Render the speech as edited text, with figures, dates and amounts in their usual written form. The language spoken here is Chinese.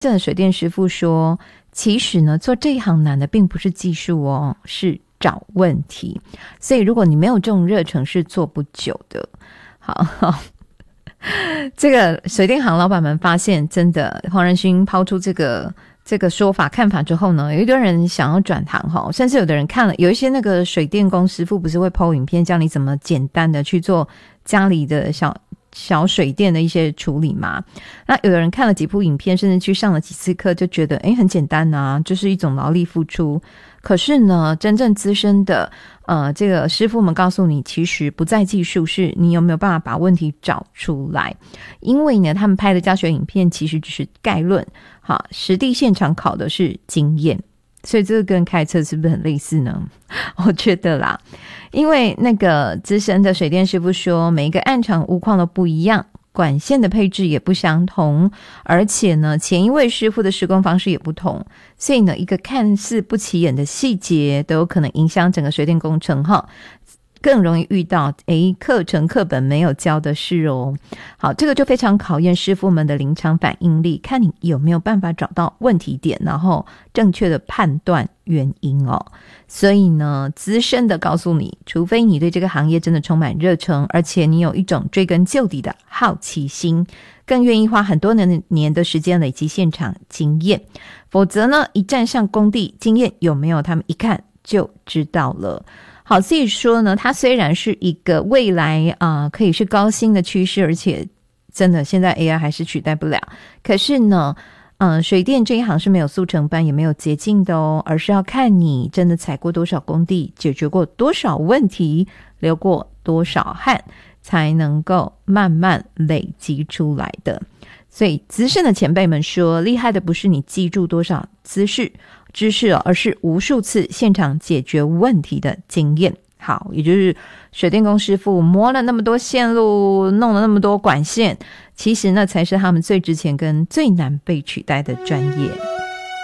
这水电师傅说，其实呢，做这一行难的并不是技术哦，是找问题。所以如果你没有这种热忱，是做不久的。好，这个水电行老板们发现，真的黄仁勋抛出这个说法看法之后呢，有一堆人想要转行，甚至有的人看了，有一些那个水电工师傅不是会 po 影片教你怎么简单的去做家里的小水电的一些处理嘛。那有的人看了几部影片，甚至去上了几次课，就觉得很简单啊，就是一种劳力付出。可是呢，真正资深的这个师傅们告诉你，其实不在技术，是你有没有办法把问题找出来。因为呢，他们拍的教学影片其实只是概论，好，实地现场考的是经验。所以这个跟开车是不是很类似呢？我觉得啦，因为那个资深的水电师傅说，每一个暗场屋况都不一样，管线的配置也不相同，而且呢，前一位师傅的施工方式也不同，所以呢，一个看似不起眼的细节都有可能影响整个水电工程更容易遇到课程课本没有教的事哦。好，这个就非常考验师傅们的临场反应力，看你有没有办法找到问题点，然后正确的判断原因哦。所以呢，资深的告诉你，除非你对这个行业真的充满热忱，而且你有一种追根究底的好奇心，更愿意花很多年的时间累积现场经验，否则呢，一站上工地，经验有没有他们一看就知道了。好，所以说呢，它虽然是一个未来可以是高薪的趋势，而且真的现在 AI 还是取代不了。可是呢，水电这一行是没有速成班，也没有捷径的哦，而是要看你真的踩过多少工地，解决过多少问题，流过多少汗，才能够慢慢累积出来的。所以资深的前辈们说，厉害的不是你记住多少知识而是无数次现场解决问题的经验。好，也就是水电工师傅摸了那么多线路，弄了那么多管线，其实那才是他们最值钱跟最难被取代的专业。